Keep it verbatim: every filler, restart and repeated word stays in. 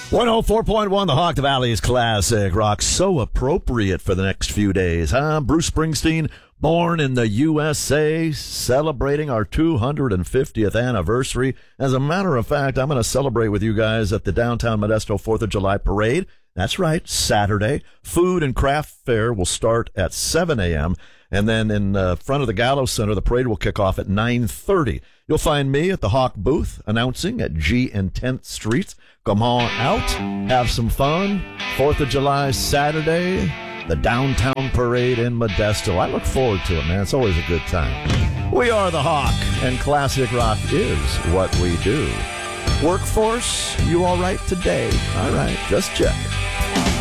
one oh four point one, the Hawk Valley's classic rock. So appropriate for the next few days, huh? Bruce Springsteen, born in the U S A, celebrating our two hundred fiftieth anniversary. As a matter of fact, I'm going to celebrate with you guys at the downtown Modesto fourth of July parade. That's right, Saturday. Food and craft fair will start at seven a.m., and then in uh, front of the Gallo Center, the parade will kick off at nine thirty. You'll find me at the Hawk booth announcing at G and tenth Street. Come on out, have some fun. fourth of July, Saturday, the downtown parade in Modesto. I look forward to it, man. It's always a good time. We are the Hawk, and classic rock is what we do. Workforce, you all right today? All right, just check.